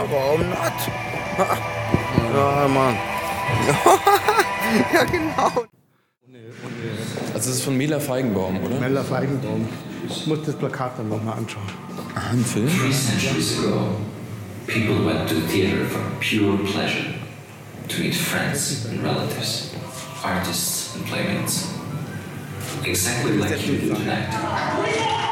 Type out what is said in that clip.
warum not? Ja, Mann. Ja, genau. Also das ist von Mela Feigenbaum, oder? Mela Feigenbaum. Ich muss das Plakat dann nochmal anschauen. Ah, ein Film? 3 centuries ago, people went to theater for pure pleasure, to meet friends and relatives, artists and playmates. Exactly like you do tonight.